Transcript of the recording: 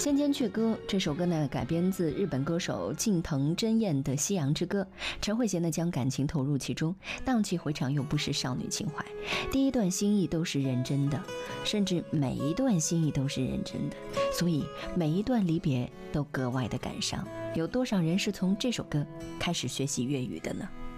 《千阙歌》这首歌呢，改编自日本歌手近藤真彦的《夕阳之歌》。陈慧娴呢，将感情投入其中，荡气回肠又不失少女情怀。第一段心意都是认真的，甚至每一段心意都是认真的，所以每一段离别都格外的感伤。有多少人是从这首歌开始学习粤语的呢？